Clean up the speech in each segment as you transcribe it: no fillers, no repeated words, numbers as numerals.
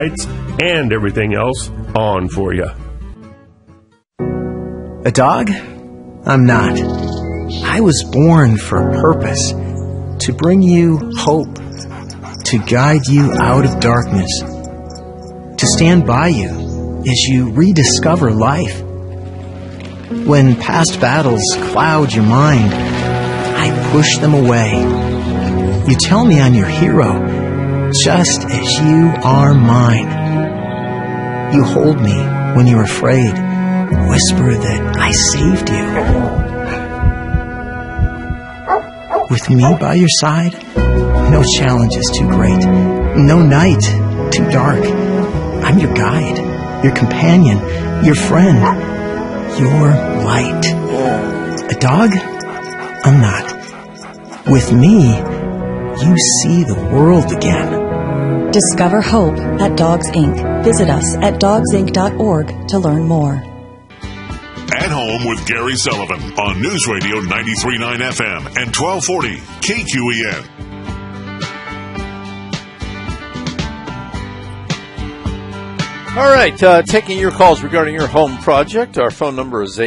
lights and everything else on for you. A dog? I'm not. I was born for a purpose, to bring you hope, to guide you out of darkness, to stand by you as you rediscover life. When past battles cloud your mind, I push them away. You tell me I'm your hero, just as you are mine. You hold me when you're afraid, whisper that I saved you. With me by your side, no challenge is too great, no night too dark. I'm your guide, your companion, your friend, your light. A dog? I'm not. With me, you see the world again. Discover hope at Dogs Inc. Visit us at dogsinc.org to learn more. At Home with Gary Sullivan on News Radio 93.9 FM and 1240 KQEN. All right, taking your calls regarding your home project. Our phone number is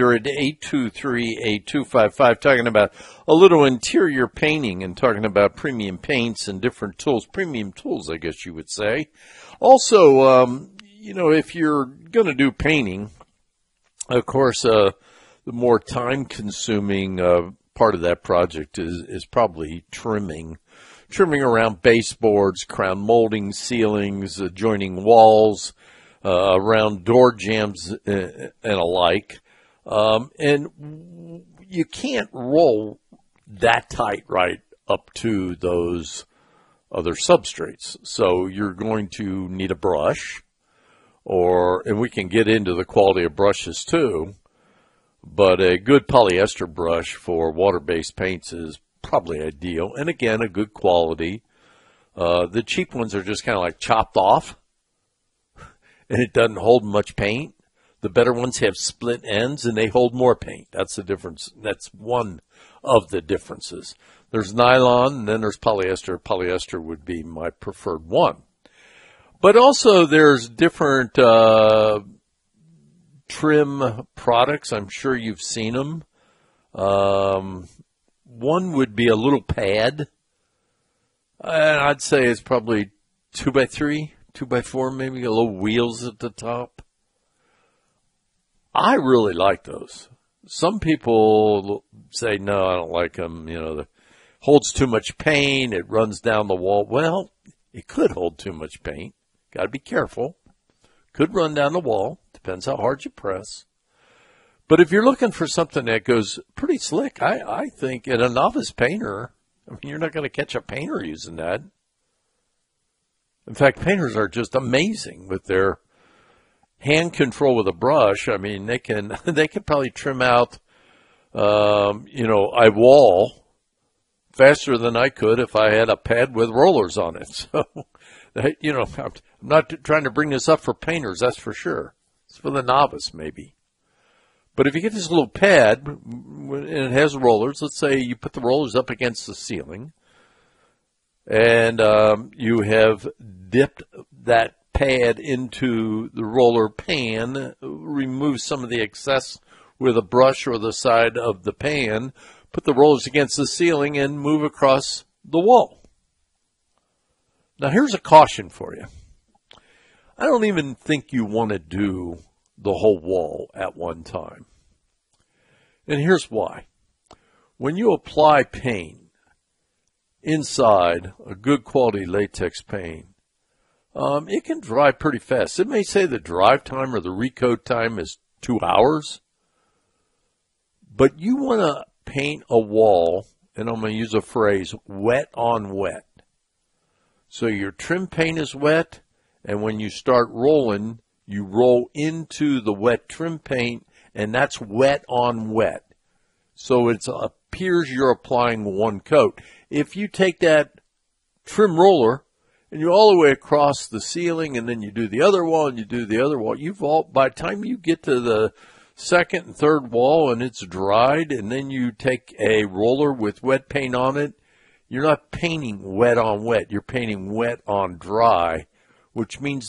800-823-8255, talking about a little interior painting and talking about premium paints and different tools, premium tools, I guess you would say. Also, if you're going to do painting, of course, the more time-consuming part of that project is probably trimming around baseboards, crown molding, ceilings, joining walls, around door jambs and alike. And you can't roll that tight right up to those other substrates. So you're going to need a brush. And we can get into the quality of brushes too, but a good polyester brush for water-based paints is probably ideal. And again, a good quality. The cheap ones are just kind of like chopped off, and it doesn't hold much paint. The better ones have split ends, and they hold more paint. That's the difference. That's one of the differences. There's nylon, and then there's polyester. Polyester would be my preferred one. But also there's different trim products. I'm sure you've seen them. One would be a little pad. I'd say it's probably 2x3, 2x4, maybe a little wheels at the top. I really like those. Some people say, no, I don't like them. It holds too much paint. It runs down the wall. Well, it could hold too much paint. Got to be careful. Could run down the wall. Depends how hard you press. But if you're looking for something that goes pretty slick, I think, in a novice painter, you're not going to catch a painter using that. In fact, painters are just amazing with their hand control with a brush. They can probably trim out, a wall faster than I could if I had a pad with rollers on it. So, I'm not trying to bring this up for painters, that's for sure. It's for the novice, maybe. But if you get this little pad, and it has rollers, let's say you put the rollers up against the ceiling, and you have dipped that pad into the roller pan, remove some of the excess with a brush or the side of the pan, put the rollers against the ceiling, and move across the wall. Now, here's a caution for you. I don't even think you want to do the whole wall at one time. And here's why. When you apply paint inside a good quality latex paint, it can dry pretty fast. It may say the drive time or the recoat time is 2 hours, but you want to paint a wall, and I'm going to use a phrase, wet on wet. So your trim paint is wet, and when you start rolling, you roll into the wet trim paint, and that's wet on wet. So it appears you're applying one coat. If you take that trim roller and you all the way across the ceiling, and then you do the other wall, and you do the other wall, by the time you get to the second and third wall and it's dried, and then you take a roller with wet paint on it, you're not painting wet on wet. You're painting wet on dry, which means